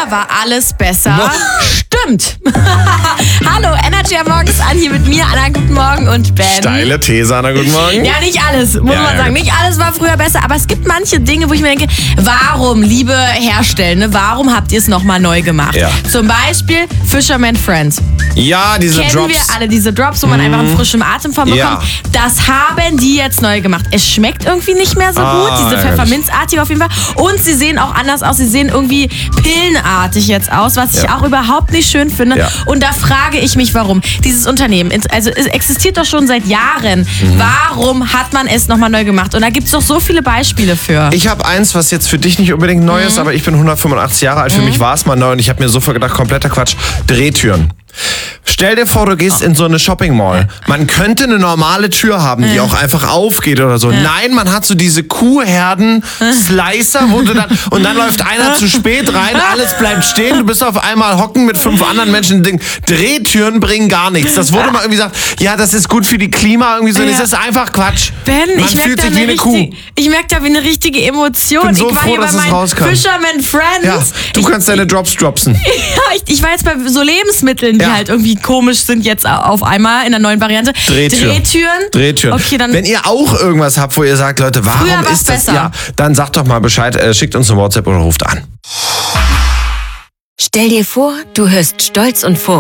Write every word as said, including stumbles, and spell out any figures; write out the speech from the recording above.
war alles besser. Stimmt. Hallo, Energy am Morgen ist an, hier mit mir, Anna, guten Morgen und Ben. Steile These, Anna, guten Morgen. Ja, nicht alles, muss Ja, man ja. sagen. Nicht alles war früher besser, aber es gibt manche Dinge, wo ich mir denke, warum, liebe Herstellende, warum habt ihr es nochmal neu gemacht? Ja. Zum Beispiel Fisherman Friends. Ja, diese Kennen Drops. wir alle diese Drops, wo man einfach einen frischen Atem von bekommt. Ja. Das haben die jetzt neu gemacht. Es schmeckt irgendwie nicht mehr so Ah, gut, diese ärgerlich. Pfefferminzartige auf jeden Fall. Und sie sehen auch anders aus. Sie sehen irgendwie pillenartig jetzt aus, was ich Ja. auch überhaupt nicht schön finde. Ja. Und da frage ich mich, warum. Dieses Unternehmen, also es existiert doch schon seit Jahren. Mhm. Warum hat man es nochmal neu gemacht? Und da gibt es doch so viele Beispiele für. Ich habe eins, was jetzt für dich nicht unbedingt neu Mhm. ist, aber ich bin hundertfünfundachtzig Jahre alt. Für mich war es mal neu und ich habe mir sofort gedacht, kompletter Quatsch. Drehtüren. Stell dir vor, du gehst in so eine Shopping Mall. Man könnte eine normale Tür haben, die auch einfach aufgeht oder so. Nein, man hat so diese Kuhherden-Slicer, wo du dann, und dann läuft einer zu spät rein, alles bleibt stehen, du bist auf einmal hocken mit fünf anderen Menschen. Ding. Drehtüren bringen gar nichts. Das wurde mal irgendwie gesagt, ja, das ist gut für die Klima, irgendwie so. Ja. Das ist einfach Quatsch. Ben, man ich merke fühlt da, sich wie eine eine Kuh. richtig- ich merk da wie eine richtige Emotion. Bin so ich war froh, hier dass bei es meinen rauskam. Fisherman Friends. Ja, du ich, kannst deine Drops dropsen. Ja, ich, ich war jetzt bei so Lebensmitteln, die Ja. halt irgendwie komisch sind jetzt auf einmal in der neuen Variante. Drehtüren. Drehtüren. Drehtüren. Okay, dann Wenn ihr auch irgendwas habt, wo ihr sagt, Leute, warum Früher war's ist das? besser. Ja, dann sagt doch mal Bescheid, äh, schickt uns eine WhatsApp oder ruft an. Stell dir vor, du hörst Stolz und Furcht.